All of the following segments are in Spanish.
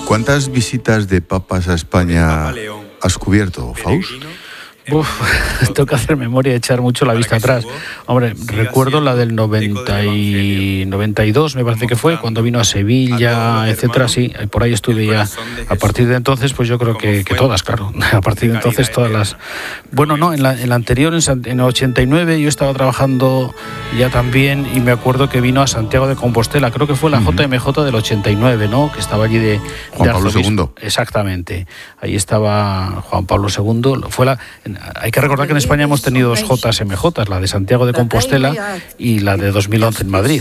¿Cuántas visitas de papas a España has cubierto, Faust? Tengo que hacer memoria y echar mucho la vista atrás. Hombre, recuerdo la del 92, me parece que fue, cuando vino a Sevilla, etcétera, sí, por ahí estuve ya. A partir de entonces, pues yo creo que todas, claro. A partir de entonces todas las... Bueno, no, en la anterior, en el 89, yo estaba trabajando ya también y me acuerdo que vino a Santiago de Compostela, creo que fue la JMJ del 89, ¿no? Que estaba allí de Juan Pablo II. Exactamente. Ahí estaba Juan Pablo II. Hay que recordar que en España hemos tenido dos JMJ, la de Santiago de Compostela y la de 2011 en Madrid.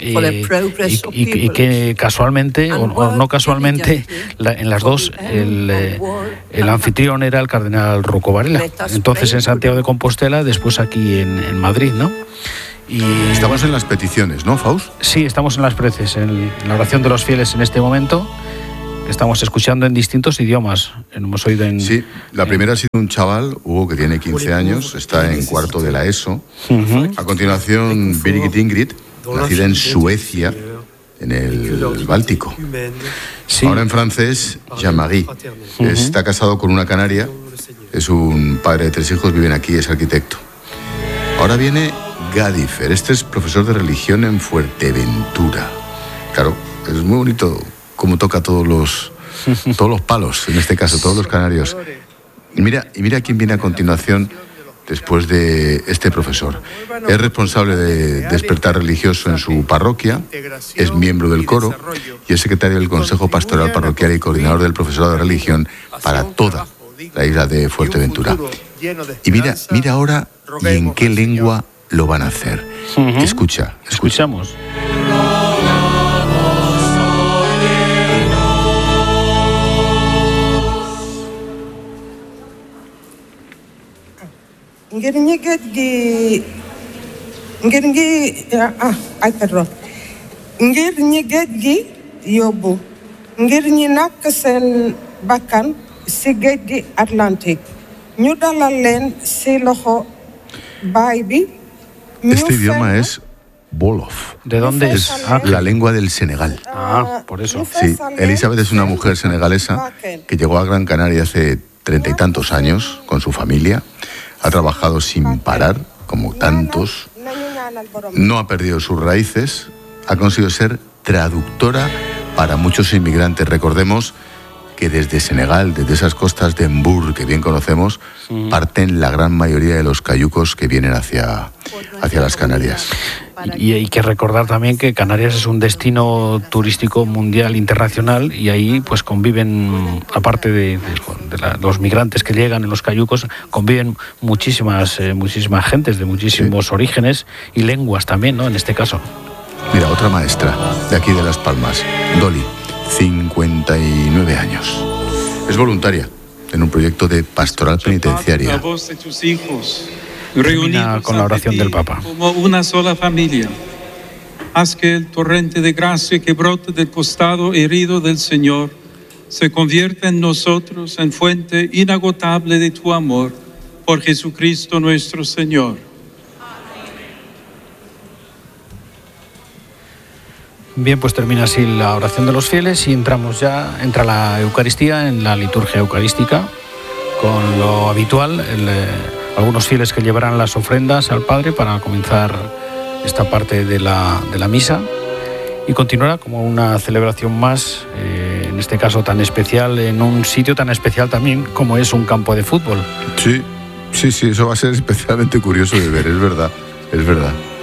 Y que casualmente, o no casualmente, en las dos el anfitrión era el cardenal Rocco Varela. Entonces en Santiago de Compostela, después aquí en Madrid, ¿no? Y estamos en las peticiones, ¿no, Faust? Sí, estamos en las preces, en la oración de los fieles en este momento. Estamos escuchando en distintos idiomas. Hemos oído Sí, la primera ha sido un chaval, Hugo, que tiene 15 años, está en cuarto de la ESO. A continuación, Birgit Ingrid, nacida en Suecia, en el Báltico. Sí. Ahora en francés, Jean-Marie. Está casado con una canaria, es un padre de 3 hijos, viven aquí, es arquitecto. Ahora viene Gadifer, este es profesor de religión en Fuerteventura. Claro, es muy bonito cómo toca todos los palos, en este caso, todos los canarios. Y mira quién viene a continuación después de este profesor. Es responsable de despertar religioso en su parroquia, es miembro del coro y es secretario del Consejo Pastoral Parroquial y coordinador del profesorado de religión para toda la isla de Fuerteventura. Y mira ahora y en qué lengua lo van a hacer. Escuchamos. ngir ñi géej gi yóbbu ngir ñi nakk seen bakkan ci géej gi Atlantique ñu dalal leen ci loxo baay bi. Este idioma es Wolof. ¿De dónde es? La lengua del Senegal. Por eso. Sí, Elizabeth es una mujer senegalesa que llegó a Gran Canaria hace 30 y tantos años con su familia. Ha trabajado sin parar, como tantos. No ha perdido sus raíces. Ha conseguido ser traductora para muchos inmigrantes. Recordemos que desde Senegal, desde esas costas de Mbour que bien conocemos, parten la gran mayoría de los cayucos que vienen hacia las Canarias. Y hay que recordar también que Canarias es un destino turístico mundial internacional y ahí pues conviven, aparte de los migrantes que llegan en los cayucos, conviven muchísimas gentes de muchísimos orígenes y lenguas también, ¿no? En este caso. Mira, otra maestra de aquí de Las Palmas, Dolly, 59 años. Es voluntaria en un proyecto de pastoral penitenciaria. La voz de tus hijos, termina con la oración del Papa. Como una sola familia. Haz que el torrente de gracia que brota del costado herido del Señor se convierta en nosotros en fuente inagotable de tu amor, por Jesucristo nuestro Señor. Bien, pues termina así la oración de los fieles y entra la Eucaristía en la liturgia eucarística con lo habitual, algunos fieles que llevarán las ofrendas al Padre para comenzar esta parte de la misa y continuará como una celebración más, en este caso tan especial, en un sitio tan especial también como es un campo de fútbol. Sí, eso va a ser especialmente curioso de ver, es verdad.